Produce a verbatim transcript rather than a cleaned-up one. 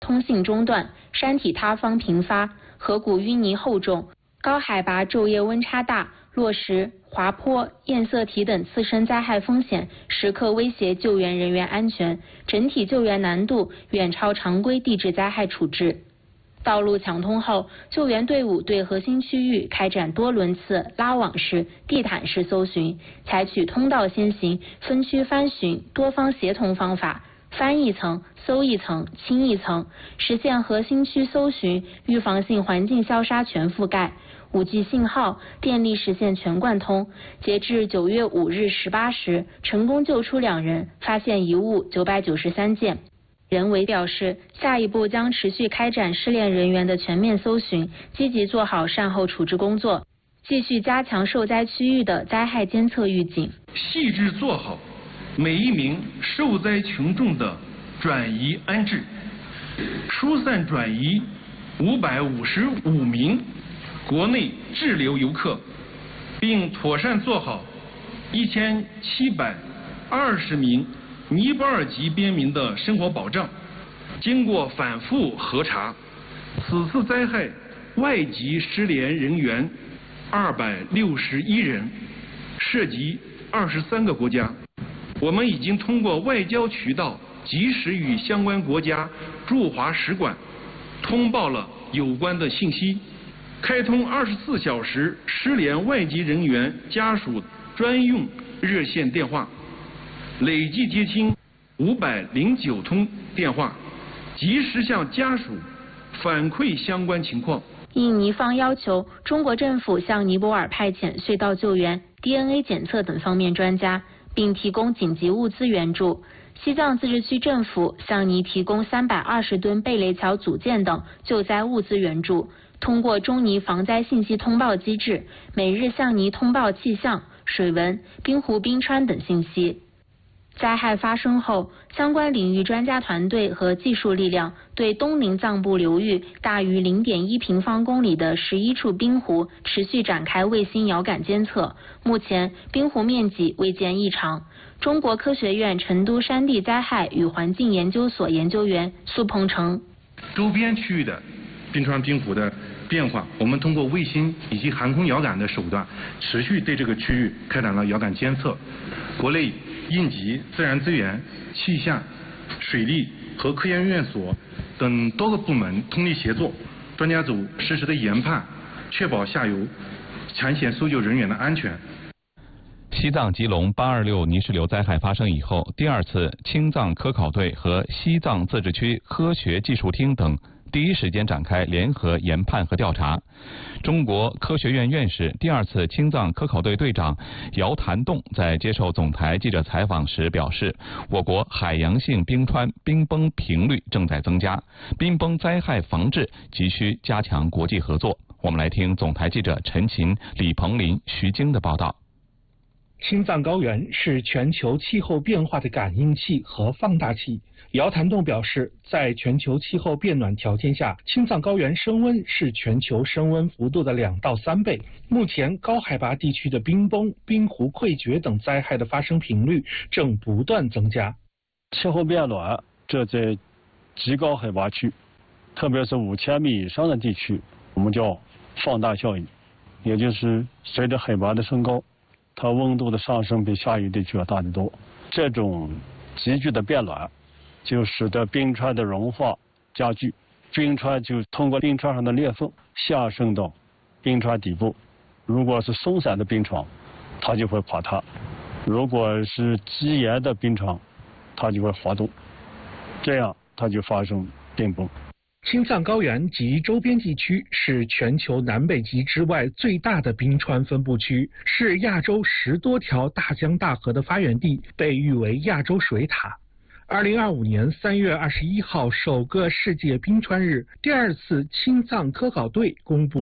通信中断，山体塌方频发，河谷淤泥厚重，高海拔昼夜温差大，落石、滑坡、堰塞体等次生灾害风险时刻威胁救援人员安全，整体救援难度远超常规地质灾害处置。道路抢通后，救援队伍对核心区域开展多轮次拉网式、地毯式搜寻，采取通道先行、分区翻寻、多方协同方法，翻一层、搜一层、清一层，实现核心区搜寻、预防性环境消杀全覆盖。五 G 信号、电力实现全贯通。截至九月五日十八时，成功救出两人，发现遗物九百九十三件。人为表示，下一步将持续开展失联人员的全面搜寻，积极做好善后处置工作，继续加强受灾区域的灾害监测预警， 细致做好每一名受灾群众的转移安置，疏散转移五百五十五名国内滞留游客，并妥善做好一千七百二十名尼泊尔籍边民的生活保障。经过反复核查，此次灾害外籍失联人员二百六十一人，涉及二十三个国家。我们已经通过外交渠道及时与相关国家驻华使馆通报了有关的信息，开通二十四小时失联外籍人员家属专用热线电话，累计接听五百零九通电话，及时向家属反馈相关情况。 应尼方要求，中国政府向尼泊尔派遣隧道救援、D N A 检测等方面专家，并提供紧急物资援助。西藏自治区政府向尼提供三百二十吨贝雷桥组件等救灾物资援助。通过中尼防灾信息通报机制，每日向尼通报气象、水文、冰湖冰川等信息。灾害发生后，相关领域专家团队和技术力量对东宁藏布流域大于 零点一平方公里的十一处冰湖持续展开卫星遥感监测，目前冰湖面积未见异常。中国科学院成都山地灾害与环境研究所研究员苏鹏程： 周边区域的冰川冰湖的变化，我们通过卫星以及航空遥感的手段，持续对这个区域开展了遥感监测。国内应急、自然资源、气象、水利和科研院所等多个部门通力协作，专家组实时的研判，确保下游抢险搜救人员的安全。 西藏吉隆八二六泥石流灾害发生以后，第二次青藏科考队和西藏自治区科学技术厅等第一时间展开联合研判和调查。中国科学院院士、第二次青藏科考队队长姚谭栋在接受总台记者采访时表示，我国海洋性冰川冰崩频率正在增加，冰崩灾害防治急需加强国际合作。我们来听总台记者陈琴、李鹏林、徐晶的报道。 青藏高原是全球气候变化的感应器和放大器。姚谭栋表示，在全球气候变暖条件下，青藏高原升温是全球升温幅度的两到三倍。目前，高海拔地区的冰崩、冰湖溃决等灾害的发生频率正不断增加。 气候变暖，这在极高海拔区，特别是五千米以上的地区，我们叫放大效应，也就是随着海拔的升高，它温度的上升比下游地区要大得多。这种急剧的变暖就使得冰川的融化加剧，冰川就通过冰川上的裂缝下渗到冰川底部。如果是松散的冰床，它就会垮塌；如果是积岩的冰床，它就会滑动，这样它就发生冰崩。 青藏高原及周边地区是全球南北极之外最大的冰川分布区，是亚洲十多条大江大河的发源地，被誉为亚洲水塔。二零二五年三月二十一号，首个世界冰川日，第二次青藏科考队公布